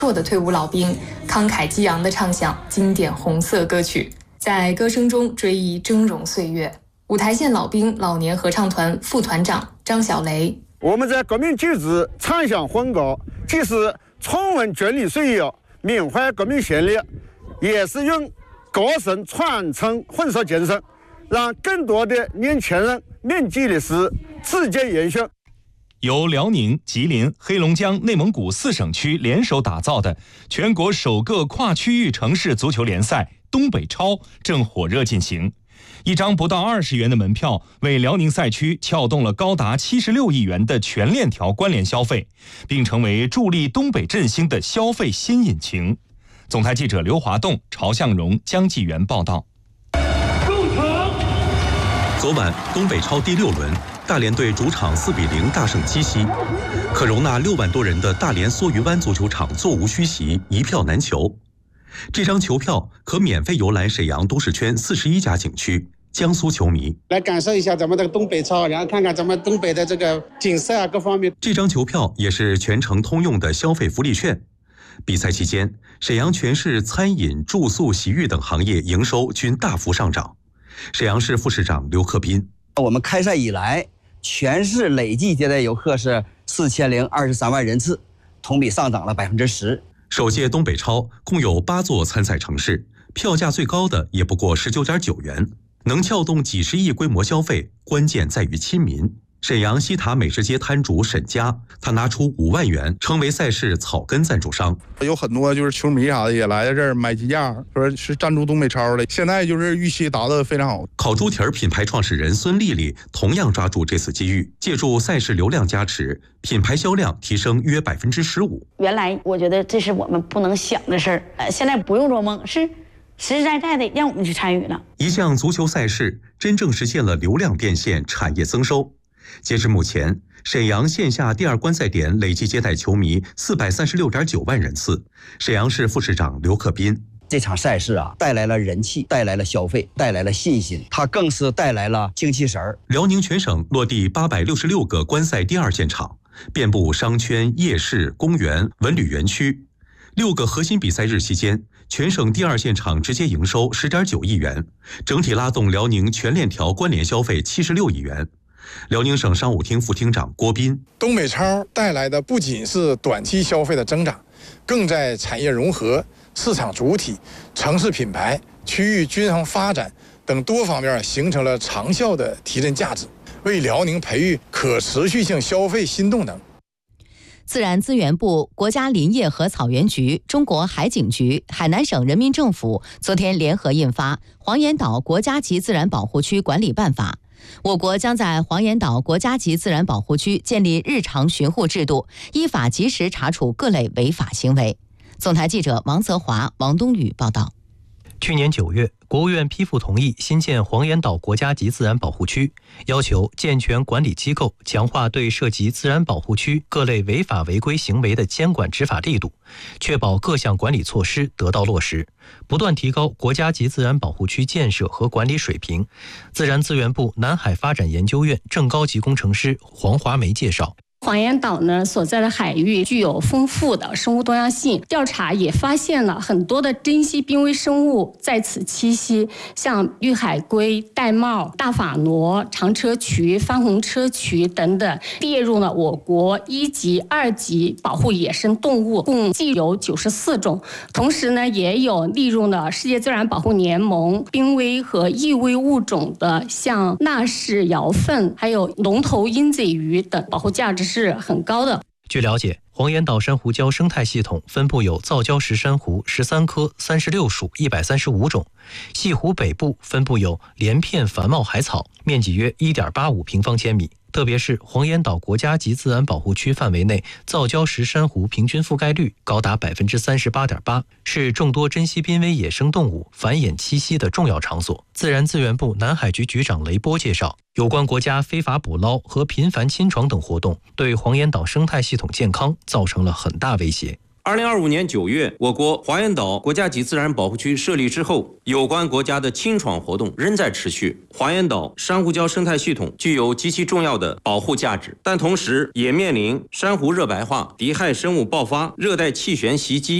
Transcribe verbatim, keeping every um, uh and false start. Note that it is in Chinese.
弱的退伍老兵慷慨激昂地唱响经典红色歌曲，在歌声中追忆峥嵘岁月。五台县老兵老年合唱团副团长张小雷： 我们在革命纪实唱响婚歌，既是重温军旅岁月，缅怀革命先烈，也是用歌声传承混色精神，让更多的年轻人铭记历史，自荐延续。 由辽宁、吉林、黑龙江、内蒙古四省区联手打造的全国首个跨区域城市足球联赛东北超正火热进行。一张不到二十元的门票，为辽宁赛区撬动了高达七十六亿元的全链条关联消费，并成为助力东北振兴的消费新引擎。总台记者刘华栋、曹向荣、江继元报道。 昨晚东北超第六轮，大连队主场四比零大胜鸡西，可容纳六万多人的大连梭鱼湾足球场座无虚席，一票难求。这张球票可免费游览沈阳都市圈四十一家景区。江苏球迷来感受一下咱们这个东北超，然后看看咱们东北的这个景色啊，各方面。 这张球票也是全程通用的消费福利券。比赛期间，沈阳全市餐饮、住宿、洗浴等行业营收均大幅上涨。沈阳市副市长刘克斌： 我们开赛以来，全市累计接待游客是四千零二十三万人次，同比上涨了百分之十。 首届东北超共有八座参赛城市，票价最高的也不过十九点九元，能撬动几十亿规模消费，关键在于亲民。沈阳西塔美食街摊主沈佳，他拿出五万元，成为赛事草根赞助商。 有很多就是球迷啥的也来这儿买鸡架，说是赞助东北超的。现在就是预期达得非常好。 烤猪蹄儿品牌创始人孙丽丽同样抓住这次机遇，借助赛事流量加持，品牌销量提升约百分之十五。 原来我觉得这是我们不能想的事儿，呃，现在不用做梦，是实实在在的让我们去参与了。 一项足球赛事真正实现了流量变现、产业增收。截至目前，沈阳线下第二观赛点累计接待球迷四百三十六点九万人次。沈阳市副市长刘克斌： 这场赛事啊，带来了人气，带来了消费，带来了信心，它更是带来了精气神儿。 辽宁全省落地八百六十六个观赛第二现场，遍布商圈、夜市、公园、文旅园区。六个核心比赛日期间，全省第二现场直接营收十点九亿元，整体拉动辽宁全链条关联消费七十六亿元。辽宁省商务厅副厅长郭斌： 东北超带来的不仅是短期消费的增长，更在产业融合、市场主体、城市品牌、区域均衡发展等多方面形成了长效的提振价值，为辽宁培育可持续性消费新动能。 自然资源部、国家林业和草原局、中国海警局、海南省人民政府昨天联合印发《黄岩岛国家级自然保护区管理办法》。我国将在黄岩岛国家级自然保护区建立日常巡护制度，依法及时查处各类违法行为。总台记者王泽华、王冬雨报道。 去年九月，国务院批复同意新建黄岩岛国家级自然保护区，要求健全管理机构强化对涉及自然保护区各类违法违规行为的监管执法力度，确保各项管理措施得到落实，不断提高国家级自然保护区建设和管理水平。自然资源部南海发展研究院正高级工程师黄华梅介绍。 黄岩岛呢所在的海域具有丰富的生物多样性，调查也发现了很多的珍稀濒危生物在此栖息，像绿海龟、玳瑁、大法螺、长车渠、番红车渠等等，列入了我国一级、二级保护野生动物，共计有九十四种。同时呢，也有列入了世界自然保护联盟濒危和易危物种的，像纳氏瑶凤，还有龙头鹰嘴鱼等，保护价值是很高的。 据了解，黄岩岛珊瑚礁生态系统分布有造礁石珊瑚十三科、三十六属、一百三十五种。西湖北部分布有连片繁茂海草，面积约 一点八五平方千米。特别是黄岩岛国家级自然保护区范围内，造礁石珊瑚平均覆盖率高达 百分之三十八点八， 是众多珍稀濒危野生动物繁衍栖息的重要场所。自然资源部南海局局长雷波介绍，有关国家非法捕捞和频繁侵闯等活动，对黄岩岛生态系统健康造成了很大威胁。 二零二五年九月，我国黄岩岛国家级自然保护区设立之后，有关国家的清创活动仍在持续。黄岩岛珊瑚礁生态系统具有极其重要的保护价值，但同时也面临珊瑚热白化、敌害生物爆发、热带气旋袭击